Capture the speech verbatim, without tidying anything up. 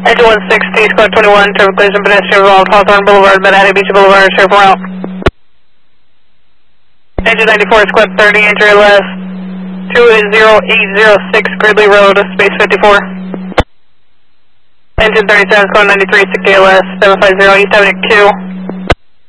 Engine one sixty, squad twenty-one, traffic collision, pedestrian involved, Hawthorne Boulevard, Manhattan Beach Boulevard, share for route. Engine ninety-four, squad thirty, entry left, two zero eight zero six, Gridley Road, space fifty-four. Engine thirty-seven, squad ninety-three, six K L S, seven five zero, East Avenue Q.